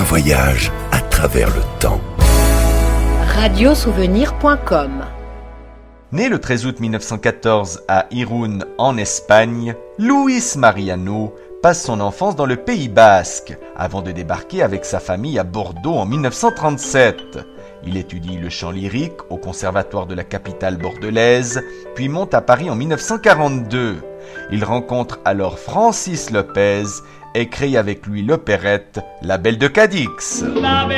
voyage à travers le temps. Radiosouvenir.com. Né le 13 août 1914 à Irún, en Espagne, Luis Mariano passe son enfance dans le Pays Basque, avant de débarquer avec sa famille à Bordeaux en 1937. Il étudie le chant lyrique au conservatoire de la capitale bordelaise, puis monte à Paris en 1942. Il rencontre alors Francis Lopez et crée avec lui l'opérette La Belle de Cadix.